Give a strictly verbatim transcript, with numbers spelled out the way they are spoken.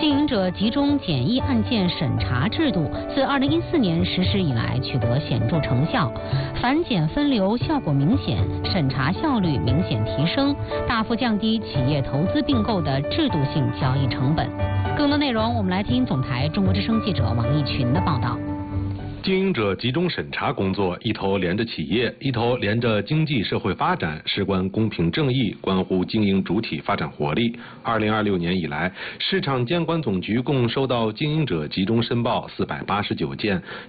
经营者集中简易案件审查制度自二零一四年实施以来取得显著成效，反检分流效果明显，审查效率明显提升，大幅降低企业投资并购的制度性交易成本。更多内容，我们来听总台中国之声记者王毅群的报道。 经营者集中审查工作一头连着企业，一头连着经济社会发展，事关公平正义，关乎经营主体发展活力。二零二六年以来，市场监管总局共收到经营者集中申报四百八十九件，